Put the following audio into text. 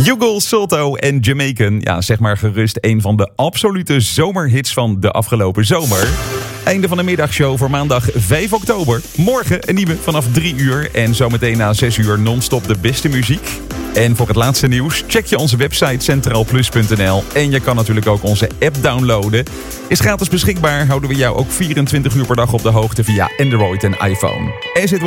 Yugal, Salto en Jamaican. Ja, zeg maar gerust een van de absolute zomerhits van de afgelopen zomer. Einde van de middagshow voor maandag 5 oktober. Morgen een nieuwe vanaf 3 uur. En zometeen na 6 uur non-stop de beste muziek. En voor het laatste nieuws check je onze website centraalplus.nl. En je kan natuurlijk ook onze app downloaden. Is gratis beschikbaar. Houden we jou ook 24 uur per dag op de hoogte via Android en iPhone. Er zit